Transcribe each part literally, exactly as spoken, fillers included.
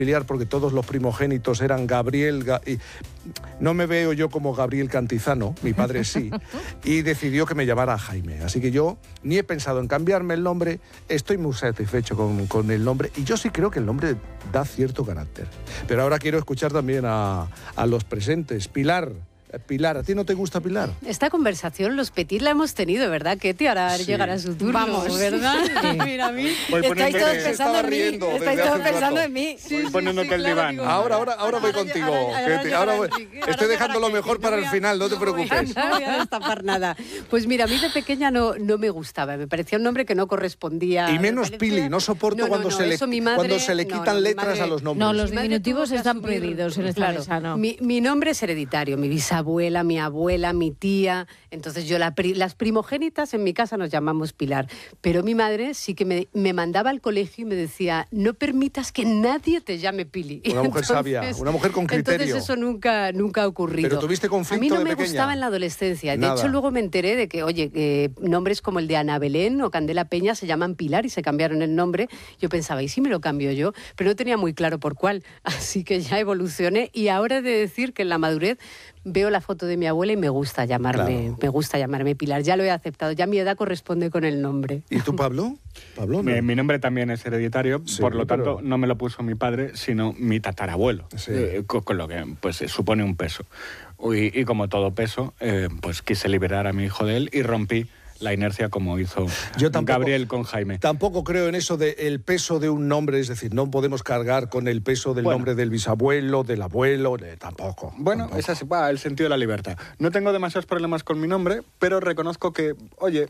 familiar porque todos los primogénitos eran Gabriel, Ga- y no me veo yo como Gabriel Cantizano, mi padre sí, y decidió que me llamara Jaime. Así que yo ni he pensado en cambiarme el nombre, estoy muy satisfecho con, con el nombre, y yo sí creo que el nombre da cierto carácter. Pero ahora quiero escuchar también a, a los presentes. Pilar. Pilar, ¿a ti no te gusta Pilar? Esta conversación los Petit la hemos tenido, ¿verdad, Ketty? Ahora Sí. llegará su turno, Vamos. ¿verdad? Mira, a mí. Voy Estáis todos poniéndote- pensando en mí. riendo desde Estáis hace todos un pensando rato. en mí. Voy poniéndote el diván. Ahora, ahora, ahora voy contigo, ahora- ahora Ketty. llegará Ahora voy- Enrique, estoy ahora dejando lo llegará mejor Ketty. para No el voy a- final, no te no voy a- preocupes. No voy a destapar nada. Pues mira, a mí de pequeña no, no me gustaba, me parecía un nombre que no correspondía. Y me menos parecía- Pili, no soporto No, no, cuando, no, se le, eso mi madre- cuando se le no, quitan no, mi letras madre- a los nombres. No, los Mi madre diminutivos tuvo que están asumir- prohibidos en esta Claro, mesa, ¿no? Mi, mi nombre es hereditario, mi bisabuela, mi abuela, mi tía. Entonces yo, la pri- las primogénitas en mi casa nos llamamos Pilar. Pero mi madre sí que me, me mandaba al colegio y me decía, no permitas que nadie te llame Pili. Una mujer sabia, una mujer con criterio. Entonces eso nunca, nunca ha ocurrido. ¿Pero tuviste conflicto A mí no de me pequeña? gustaba en la adolescencia. De Nada. hecho, luego me enteré de que, oye, que nombres como el de Ana Belén o Candela Peña se llaman Pilar y se cambiaron el nombre. Yo pensaba, ¿y si me lo cambio yo? Pero no tenía muy claro por cuál. Así que ya evolucioné y ahora he de decir que en la madurez veo la foto de mi abuela y me gusta llamarme, Claro. me gusta llamarme Pilar. Ya lo he aceptado, ya mi edad corresponde con el nombre. ¿Y tú, Pablo? Pablo, ¿no? Mi, mi nombre también es hereditario, Sí, por lo pero- tanto no me lo puso mi padre, sino mi tatarabuelo, Sí. eh, con, con lo que pues eh, supone un peso. Y, y como todo peso, eh, pues quise liberar a mi hijo de él y rompí la inercia como hizo Yo tampoco- Gabriel con Jaime. Tampoco creo en eso del peso de un nombre, es decir, no podemos cargar con el peso del Bueno. nombre del bisabuelo, del abuelo, de- tampoco. Bueno, tampoco. es así, va, el sentido de la libertad. No tengo demasiados problemas con mi nombre, pero reconozco que, oye,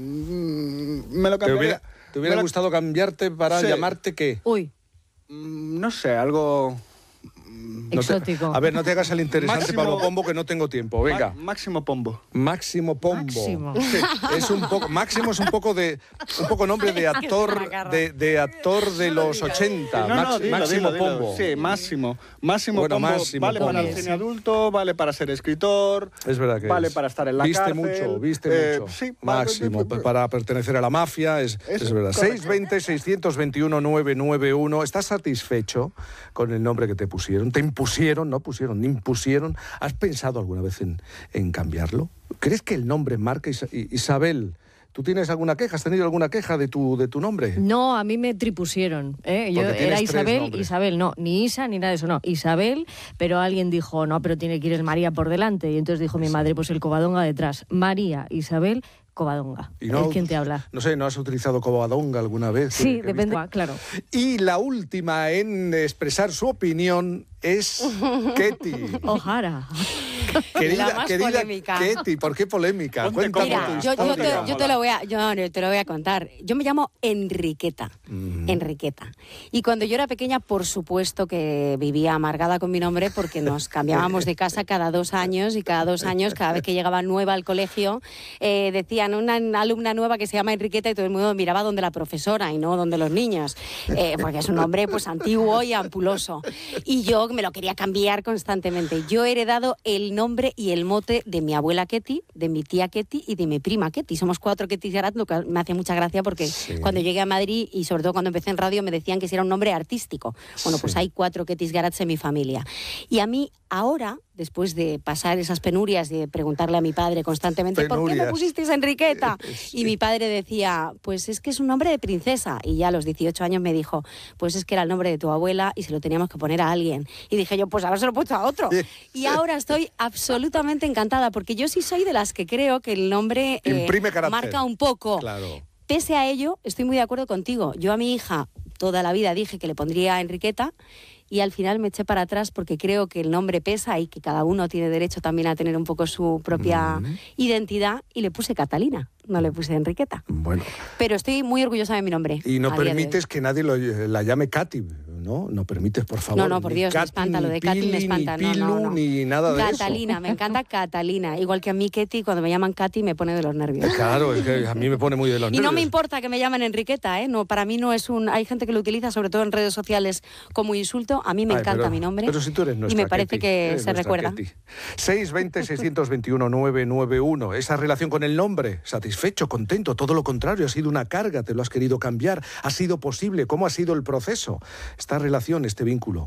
mm, me lo ¿Te cambiaría. hubiera, te hubiera me lo- gustado cambiarte para Sí. llamarte qué? Uy, Mm, No sé, algo... No te- exótico. a ver, no te hagas el interesante, Máximo- Pablo Pombo, que no tengo tiempo. Venga. Ma- Máximo Pombo. Máximo Pombo. Máximo. Sí, es un poco, Máximo es un poco de un poco nombre de actor de, de actor de los ochenta. No, no, Max- dilo, Máximo dilo, dilo. Pombo. Sí, Máximo. Máximo Bueno, Pombo Máximo vale Pombo. para el cine adulto, vale para ser escritor, Es verdad que vale es. para estar en la viste cárcel. mucho, viste eh, mucho. Sí, vale, Máximo, pues, para pertenecer a la mafia, es, Eso, es verdad. correcto. seis veinte, seiscientos veintiuno, novecientos noventa y uno. ¿Estás satisfecho con el nombre que te pusieron? ¿Te impusieron? No pusieron, ni impusieron. ¿Has pensado alguna vez en, en cambiarlo? ¿Crees que el nombre marca? Isa- I- Isabel, ¿tú tienes alguna queja? ¿Has tenido alguna queja de tu, de tu nombre? No, a mí me tripusieron. ¿eh? Yo Porque tienes era tres Isabel, nombres. Isabel, no, ni Isa ni nada de eso, no. Isabel, pero alguien dijo, no, pero tiene que ir el María por delante. Y entonces dijo mi madre, pues el Covadonga detrás. María, Isabel, Covadonga. Y no- es quien te habla. No sé, ¿no has utilizado Covadonga alguna vez? Sí, Que- que depende. viste. Ah, claro. Y la última en expresar su opinión es Ketty. Ojara. Querida, La más querida polémica. Ketty, ¿por qué polémica? Ponte Cuéntame cómoda. tu Mira, Yo, yo historia. te, yo te lo voy a, yo no, te lo voy a contar. Yo me llamo Enriqueta. Mm. Enriqueta. Y cuando yo era pequeña, por supuesto que vivía amargada con mi nombre porque nos cambiábamos de casa cada dos años y cada dos años, cada vez que llegaba nueva al colegio, eh, decían una alumna nueva que se llama Enriqueta y todo el mundo miraba donde la profesora y no donde los niños, eh, porque es un nombre pues antiguo y ampuloso. Y yo me lo quería cambiar constantemente. Yo he heredado el nombre y el mote de mi abuela Ketty, de mi tía Ketty y de mi prima Ketty. Somos cuatro Ketty Garat, lo que me hace mucha gracia porque Sí. cuando llegué a Madrid y sobre todo cuando empecé en radio me decían que si era un nombre artístico. Bueno, pues Sí. hay cuatro Ketty Garats en mi familia. Y a mí ahora, después de pasar esas penurias, de preguntarle a mi padre constantemente, ¿por qué Penurias. me pusisteis Enriqueta? Y mi padre decía, pues es que es un nombre de princesa. Y ya a los dieciocho años me dijo, pues es que era el nombre de tu abuela y se lo teníamos que poner a alguien. Y dije yo, pues ahora se lo he puesto a otro. Y ahora estoy absolutamente encantada, porque yo sí soy de las que creo que el nombre eh, Imprime carácter. marca un poco. Claro. Pese a ello, estoy muy de acuerdo contigo. Yo a mi hija toda la vida dije que le pondría Enriqueta y al final me eché para atrás porque creo que el nombre pesa y que cada uno tiene derecho también a tener un poco su propia Mm. identidad y le puse Catalina, no le puse Enriqueta. Bueno, Pero estoy muy orgullosa de mi nombre. y no a día de hoy. permites que nadie lo- la llame Katy, ¿no? No permites, por favor. No, no, por ni Dios, me Katy, espanta, lo ni de Katy me Pili, espanta. Ni No, Pilu, no, no. ni nada de Catalina, me encanta Catalina. Igual que a mí, Ketty, cuando me llaman Katy me pone de los nervios. eso. Claro, es que a mí me pone muy de los Y nervios. no me importa que me llamen Enriqueta, ¿eh? No, para mí no es un... Hay gente que lo utiliza, sobre todo en redes sociales, como insulto. A mí me Ay, encanta pero- mi nombre. Pero si tú eres nuestra y me parece Ketty, que eres se nuestra recuerda. Ketty. seis veinte, seiscientos veintiuno, novecientos noventa y uno. Esa relación con el nombre, satisfecho, contento, todo lo contrario, ha sido una carga, te lo has querido cambiar, ha sido posible, ¿cómo ha sido el proceso? Esta relación, este vínculo.